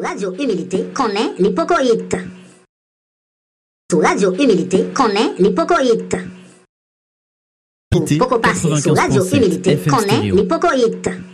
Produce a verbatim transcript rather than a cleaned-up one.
Radio Humilité connaît l'hypocoïte. Sous Radio Humilité connaît l'hypocoïte. Poco passer sur Radio Humilité connaît l'hypocoïte.